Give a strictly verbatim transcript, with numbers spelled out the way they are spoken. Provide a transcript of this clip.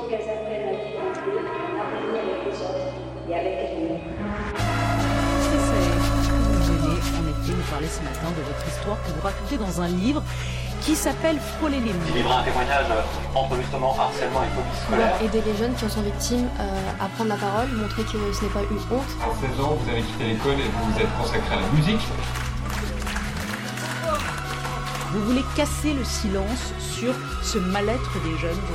faut qu'elles apprennent à vivre entre eux, à venir avec les autres et avec elles-mêmes. Vous venez en effet nous parler ce matin de votre histoire que vous racontez dans un livre qui s'appelle Frôler les murs. Il livre un témoignage entre justement harcèlement et phobie scolaire. Aider les jeunes qui en sont victimes euh, à prendre la parole, montrer que ce n'est pas une honte. À seize ans, vous avez quitté l'école et vous vous êtes consacré à la musique. Vous voulez casser le silence sur ce mal-être des jeunes aujourd'hui ?